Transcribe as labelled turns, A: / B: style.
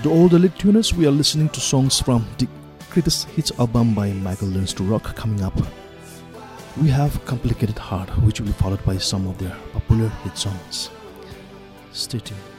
A: To all the lit tuners, we are listening to songs from the greatest hits album by Michael Learns to Rock. Coming up, we have Complicated Heart, which will be followed by some of their popular hit songs. Stay tuned.